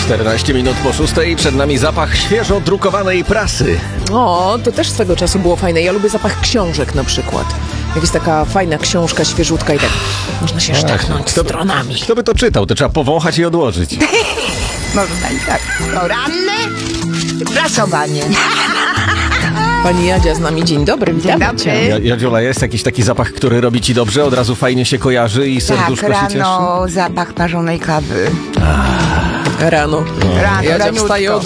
14 minut po 6. Przed nami zapach świeżo drukowanej prasy. O, to też swego czasu było fajne. Ja lubię zapach książek na przykład. Jak jest taka fajna książka, świeżutka i tak można się sztachnąć stronami. Kto by to czytał? To trzeba powąchać i odłożyć. Można i tak. Poranne prasowanie. Pani Jadzia z nami, dzień dobry, witamy dobry. cię. Jadziola, jest jakiś taki zapach, który robi ci dobrze? Od razu fajnie się kojarzy i Tak, serduszko się cieszy? rano zapach parzonej kawy. Rano. Rano, Jadzia raniutko. wstaje o